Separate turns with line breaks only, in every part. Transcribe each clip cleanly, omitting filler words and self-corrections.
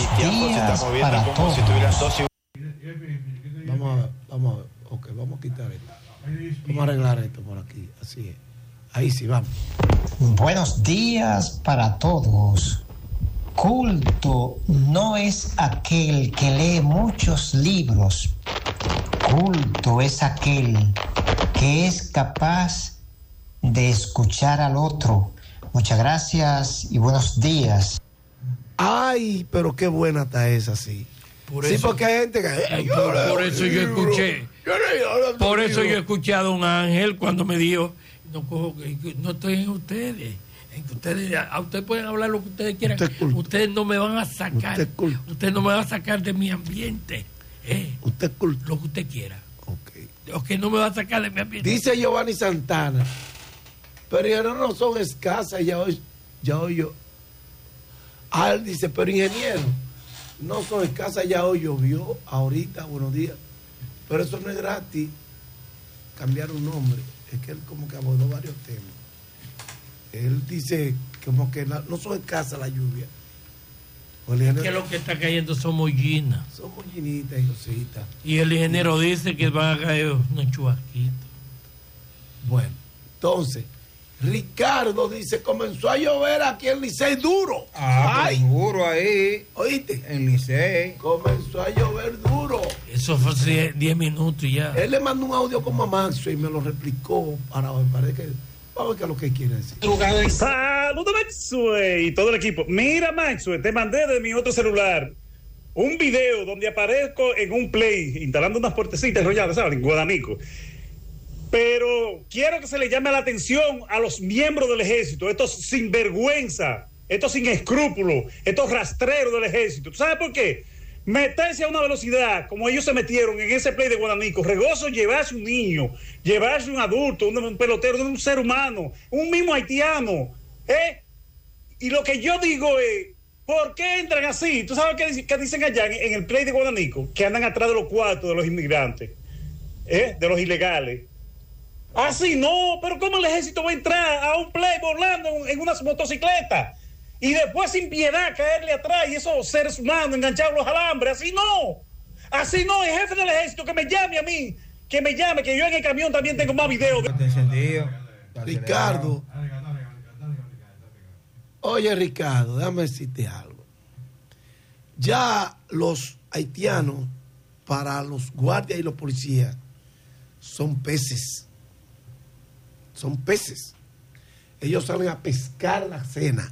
días para todos.
Vamos a ver. Ok, vamos a quitar esto. Vamos a arreglar esto por aquí. Así es. Ahí sí, vamos.
Buenos días para todos. Culto no es aquel que lee muchos libros. Culto es aquel que es capaz de escuchar al otro. Muchas gracias y buenos días.
Ay, pero qué buena está esa, sí. Sí, porque hay gente que...
Por eso yo escuché. Por eso yo escuché a don Ángel cuando me dijo, no estoy en ustedes. A ustedes pueden hablar lo que ustedes quieran. Ustedes no me van a sacar. Ustedes no me van a sacar de mi ambiente.
Usted culto.
Lo que usted quiera.
Okay.
Lo que no me va a sacar de mi ambiente.
Dice Giovanni Santana, pero ya no son escasas, ya hoy yo. Él dice, pero ingeniero, no son escasas, ya hoy llovió, ahorita, buenos días. Pero eso no es gratis, cambiar un nombre. Es que él como que abordó varios temas. Él dice como que no son escasas la lluvia.
Que lo que está cayendo son mollinas.
Son mollinitas y cositas.
Y el ingeniero dice que van a caer unos chubasquitos.
Bueno, entonces, Ricardo dice, comenzó a llover aquí en Licey duro.
Ay, duro ahí.
¿Oíste?
En Licey.
Comenzó a llover duro.
Eso fue hace 10 minutos y ya.
Él le mandó un audio como a Maxo y me lo replicó para hoy. Parece que... Vamos a ver qué es lo que quiere decir.
Saludos, Maxwell y todo el equipo. Mira, Maxwell, te mandé de mi otro celular un video donde aparezco en un play instalando unas puertecitas enrolladas, ¿sabes? En Guadanico. Pero quiero que se le llame la atención a los miembros del ejército, estos sinvergüenza, estos sin escrúpulos, estos rastreros del ejército. ¿Tú sabes por qué? Meterse a una velocidad como ellos se metieron en ese play de Guadanico, regoso llevarse un niño, llevarse un adulto, un pelotero, un ser humano, un mismo haitiano, y lo que yo digo es, ¿por qué entran así? ¿Tú sabes qué dicen allá en el play de Guadanico? Que andan atrás de los cuartos de los inmigrantes, de los ilegales. Así no, pero ¿cómo el ejército va a entrar a un play volando en unas motocicletas? Y después sin piedad caerle atrás y esos seres humanos enganchados a los alambres. Así no, el jefe del ejército que me llame a mí, que yo en el camión también tengo más videos.
Ricardo, oye Ricardo, déjame decirte algo. Ya los haitianos, para los guardias y los policías, son peces. Ellos salen a pescar la cena.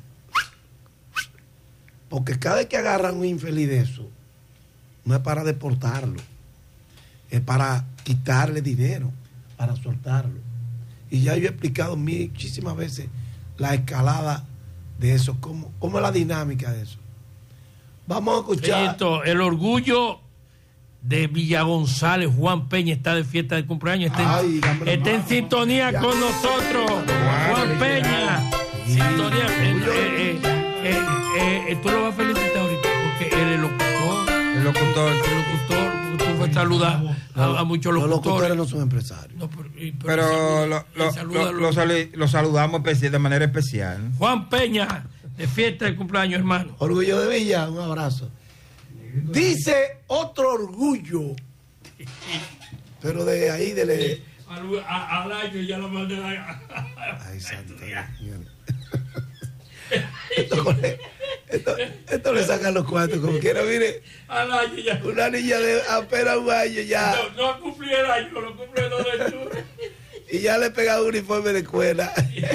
Porque cada vez que agarran un infeliz de eso, no es para deportarlo, es para quitarle dinero, para soltarlo. Y ya yo he explicado muchísimas veces la escalada de eso, cómo es la dinámica de eso. Vamos a escuchar.
El orgullo de Villa González, Juan Peña, está de fiesta de cumpleaños. Está en sintonía con nosotros. Juan Peña. Sintonía. Tú lo vas a felicitar ahorita porque él es locutor. Tú vas a saludar a muchos locutores.
Los locutores no son empresarios.
No, pero lo saludamos de manera especial.
Juan Peña, de fiesta de cumpleaños, hermano.
Orgullo de Villa, un abrazo. Dice otro orgullo, pero de ahí
al año ya lo mandé.
Ay, santo. Esto le sacan los cuartos como quiera, mire.
Al año ya.
Una niña de apenas un año ya.
No cumplí el año, lo cumplí el 2 de octubre.
Y ya le he pegado un uniforme de escuela.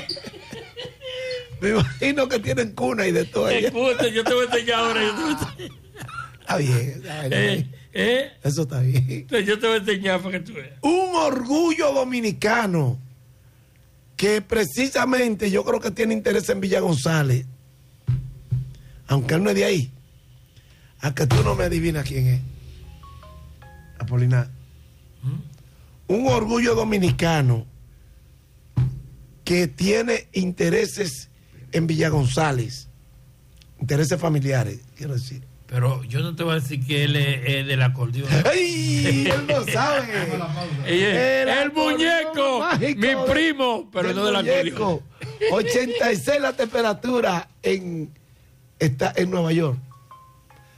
Me imagino que tienen cuna y de todo.
Yo te voy a enseñar ahora.
Está bien. Eso está bien.
Yo te voy a enseñar para que tú veas.
Un orgullo dominicano que precisamente yo creo que tiene interés en Villa González, aunque él no es de ahí, a que tú no me adivinas quién es. Apolinar. Un orgullo dominicano que tiene intereses en Villa González, intereses familiares, quiero decir.
Pero yo no te voy a decir que él es del acordeón.
¡Ay! Él no sabe.
El muñeco, mi primo, pero no del acordeón.
86 la temperatura está en Nueva York.